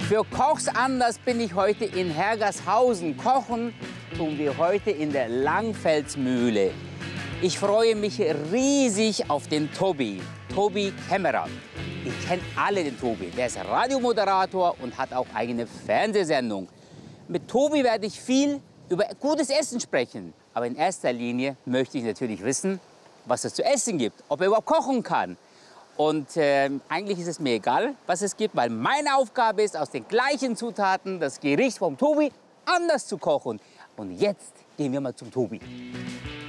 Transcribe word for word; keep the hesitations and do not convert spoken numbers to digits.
Für Kochs anders bin ich heute in Hergershausen. Kochen tun wir heute in der Langfelsmühle. Ich freue mich riesig auf den Tobi, Tobi Kämmerer. Ich kenne alle den Tobi. Der ist Radiomoderator und hat auch eigene Fernsehsendung. Mit Tobi werde ich viel über gutes Essen sprechen. Aber in erster Linie möchte ich natürlich wissen, was es zu essen gibt, ob er überhaupt kochen kann. Und äh, eigentlich ist es mir egal, was es gibt, weil meine Aufgabe ist, aus den gleichen Zutaten das Gericht vom Tobi anders zu kochen. Und jetzt gehen wir mal zum Tobi.